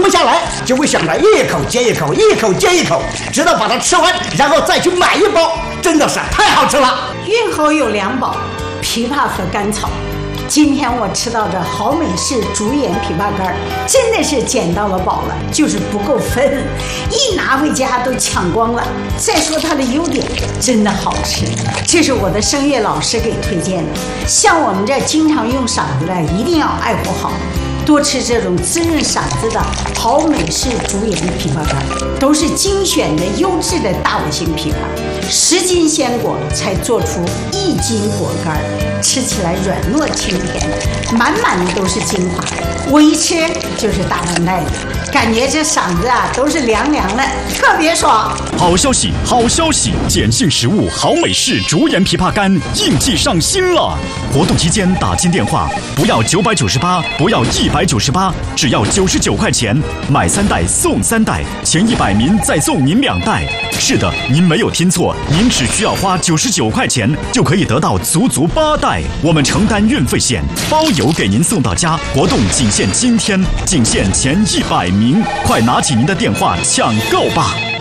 不下来，就会想着一口接一口，一口接一口，直到把它吃完，然后再去买一包，真的是太好吃了。 孕后有2宝，枇杷和甘草。今天我吃到这好美式竹盐枇杷干，真的是捡到了宝了，就是不够分，一拿回家都抢光了。再说它的优点，真的好吃，这是我的声乐老师给推荐的。像我们这经常用嗓子的，一定要爱护好，多吃这种滋润嗓子的好美式竹盐枇杷干，都是精选的优质的大五星枇杷，10斤鲜果才做出1斤果干，吃起来软糯清甜，满满的都是精华。我一吃就是大半袋子，感觉这嗓子啊都是凉凉的，特别爽。 好消息，好消息！碱性食物好美式竹盐枇杷干应季上新了。活动期间打进电话，不要998，不要198，只要99块钱，买3袋送3袋，前100名再送您2袋。是的，您没有听错，您只需要花99块钱就可以得到足足8袋，我们承担运费险，包邮给您送到家。活动仅限今天，仅限前100名，快拿起您的电话抢购吧！